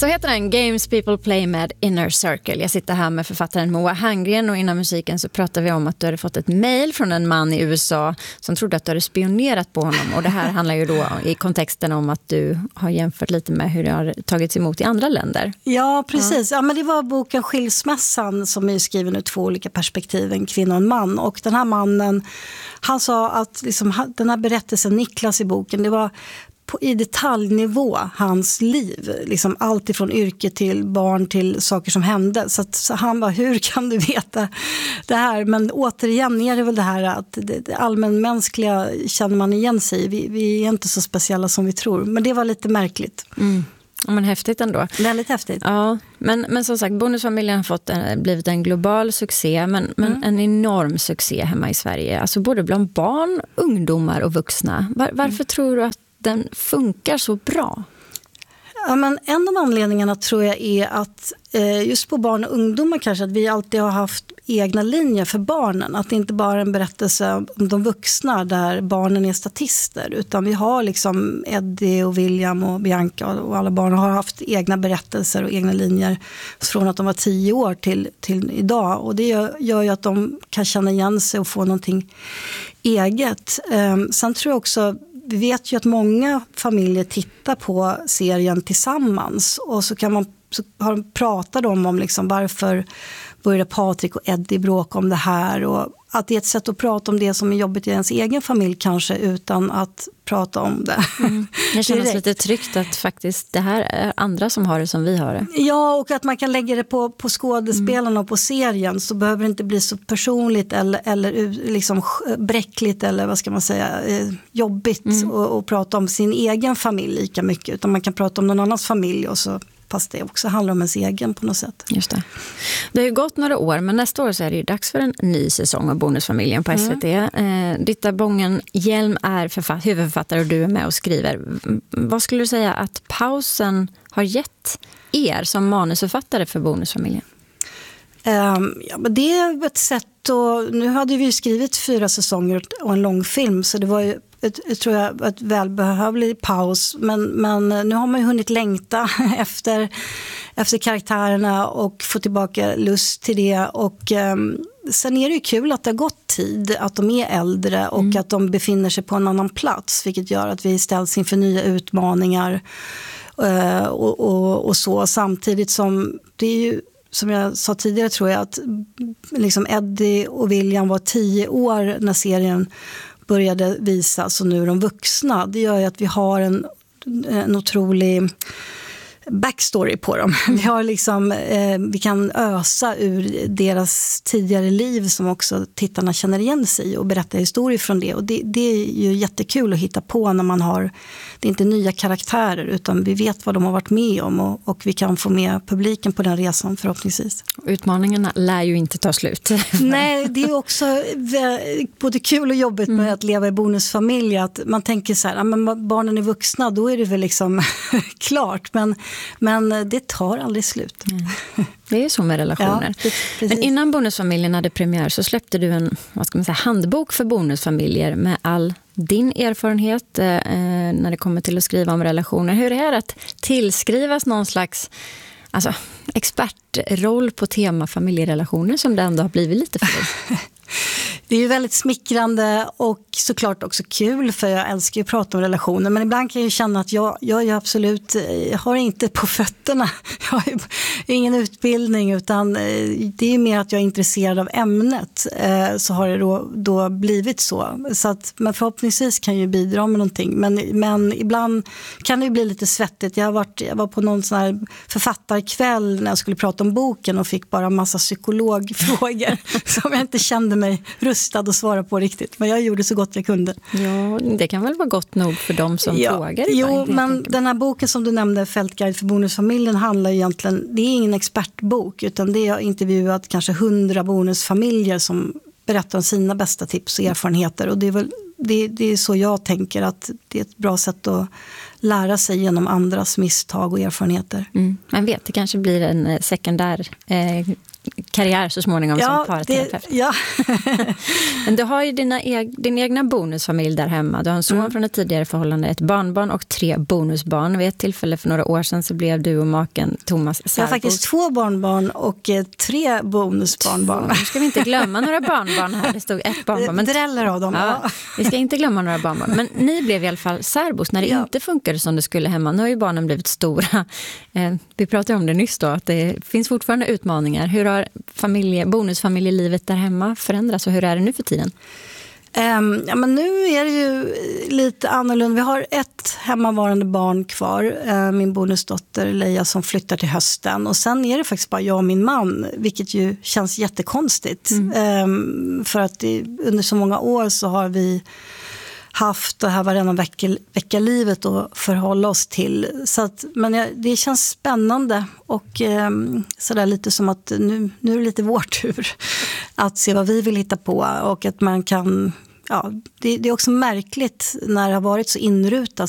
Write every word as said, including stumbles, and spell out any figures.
Så heter den Games People Play med Inner Circle. Jag sitter här med författaren Moa Herngren och innan musiken så pratar vi om att du hade fått ett mejl från en man i U S A som trodde att du hade spionerat på honom. Och det här handlar ju då i kontexten om att du har jämfört lite med hur det har tagits emot i andra länder. Ja, precis. Ja. Ja, men det var boken Skilsmässan som är skriven ur två olika perspektiv, en kvinna och en man. Och den här mannen, han sa att liksom, den här berättelsen, Niklas i boken, det var på, i detaljnivå hans liv. Liksom allt ifrån yrke till barn till saker som hände. Så, att, så han bara, hur kan du veta det här? Men återigen är det väl det här att det, det allmänmänskliga känner man igen sig. Vi, vi är inte så speciella som vi tror. Men det var lite märkligt. Mm. Ja, men häftigt ändå. Väldigt häftigt. Ja, men, men som sagt, Bonusfamiljen har fått en, blivit en global succé, men, men mm. en enorm succé hemma i Sverige. Alltså både bland barn, ungdomar och vuxna. Var, varför mm. tror du att den funkar så bra? Ja, men en av anledningarna tror jag är att eh, just på barn och ungdomar kanske att vi alltid har haft egna linjer för barnen. Att det inte bara är en berättelse om de vuxna där barnen är statister, utan vi har liksom Eddie och William och Bianca och alla barn har haft egna berättelser och egna linjer från att de var tio år till, till idag. Och det gör, gör ju att de kan känna igen sig och få någonting eget. Eh, sen tror jag också vi vet ju att många familjer tittar på serien tillsammans och så kan man så har de pratat om, om liksom varför började Patrik och Eddie bråka om det här och att det är ett sätt att prata om det som är jobbigt i ens egen familj kanske utan att prata om det. Mm. Det känns lite tryggt att faktiskt det här är andra som har det som vi har det. Ja, och att man kan lägga det på, på skådespelarna mm. och på serien så behöver det inte bli så personligt eller, eller liksom bräckligt eller vad ska man säga eh, jobbigt mm. och, och prata om sin egen familj lika mycket utan man kan prata om någon annans familj och så fast det också handlar om ens egen på något sätt. Just det. Det har ju gått några år, men nästa år så är det ju dags för en ny säsong av Bonusfamiljen på S V T. Mm. Eh, Ditta Bången Hjelm är författ- huvudförfattare och du är med och skriver. Vad skulle du säga att pausen har gett er som manusförfattare för Bonusfamiljen? Um, ja, men det är ett sätt och nu hade vi ju skrivit fyra säsonger och en långfilm så det var ju ett, jag tror jag, ett välbehövlig paus men, men nu har man ju hunnit längta efter, efter karaktärerna och få tillbaka lust till det och um, sen är det ju kul att det har gått tid, att de är äldre och mm. att de befinner sig på en annan plats vilket gör att vi ställs inför nya utmaningar uh, och, och, och så samtidigt som det är ju som jag sa tidigare tror jag att liksom Eddie och William var tio år när serien började visas och nu är de vuxna. Det gör ju att vi har en, en otrolig backstory på dem. Vi har liksom, eh, vi kan ösa ur deras tidigare liv som också tittarna känner igen sig och berätta historier från det. Och det, det är ju jättekul att hitta på när man har, det är inte nya karaktärer utan vi vet vad de har varit med om och, och vi kan få med publiken på den resan förhoppningsvis. Utmaningarna lär ju inte ta slut. Nej, det är också både kul och jobbigt med mm. att leva i bonusfamilj. Att man tänker så här, ja, men barnen är vuxna, då är det väl liksom klart. Men Men det tar aldrig slut. Mm. Det är så med relationer. Ja, men innan Bonusfamiljen hade premiär så släppte du en vad ska man säga, handbok för bonusfamiljer med all din erfarenhet eh, när det kommer till att skriva om relationer. Hur är det att tillskrivas någon slags alltså, expertroll på tema familjerelationer som det ändå har blivit lite för dig? Det är ju väldigt smickrande och såklart också kul för jag älskar ju att prata om relationer men ibland kan jag ju känna att jag, jag är absolut, jag har inte på fötterna, jag har ju ingen utbildning utan det är mer att jag är intresserad av ämnet så har det då, då blivit så. Så att, men förhoppningsvis kan jag ju bidra med någonting men, men ibland kan det ju bli lite svettigt. Jag, har varit, jag var på någon sån här författarkväll när jag skulle prata om boken och fick bara en massa psykologfrågor som jag inte kände mig rustad att svara på riktigt. Men jag gjorde så gott jag kunde. Ja, det kan väl vara gott nog för dem som ja, frågar. Jo, men den här boken som du nämnde, Fältguide för bonusfamiljen, handlar egentligen, det är ingen expertbok utan det har intervjuat kanske hundra bonusfamiljer som berättar om sina bästa tips och erfarenheter. Och det är väl det, det är så jag tänker att det är ett bra sätt att lära sig genom andras misstag och erfarenheter. Mm. Man vet, det kanske blir en sekundär eh, karriär så småningom ja, som parterapeut. Det, ja. Men du har ju dina eg, din egna bonusfamilj där hemma. Du har en son mm. från ett tidigare förhållande, ett barnbarn och tre bonusbarn. Vid ett tillfälle för några år sedan så blev du och maken Thomas särbos. Jag har faktiskt två barnbarn och eh, tre bonusbarnbarn. Nu ska vi inte glömma några barnbarn här. Det stod ett barnbarn. Men... Dräller av dem. Ja, vi ska inte glömma några barnbarn. Men ni blev i alla fall särbos när det ja. inte funkade som det skulle hemma. Nu har ju barnen blivit stora. Eh, vi pratade om det nyss då, att det finns fortfarande utmaningar. Hur har familje, bonusfamiljelivet där hemma förändrats och hur är det nu för tiden? Um, ja, men nu är det ju lite annorlunda. Vi har ett hemmavarande barn kvar, uh, min bonusdotter Leia som flyttar till hösten. Och sen är det faktiskt bara jag och min man, vilket ju känns jättekonstigt. Mm. Um, för att det, under så många år så har vi haft det här varannan vecka, vecka livet att förhålla oss till. Så att, men jag, det känns spännande och eh, sådär lite som att nu, nu är det lite vår tur att se vad vi vill hitta på och att man kan, ja, det, det är också märkligt när det har varit så inrutat